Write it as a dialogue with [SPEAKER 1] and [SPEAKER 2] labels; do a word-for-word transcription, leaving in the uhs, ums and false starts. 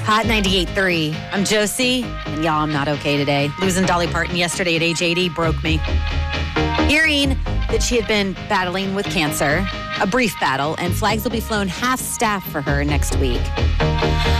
[SPEAKER 1] Hot ninety-eight point three. I'm Josie, and y'all, I'm not okay today. Losing Dolly Parton yesterday at age eighty broke me. Hearing that she had been battling with cancer, a brief battle, and flags will be flown half staff for her next week.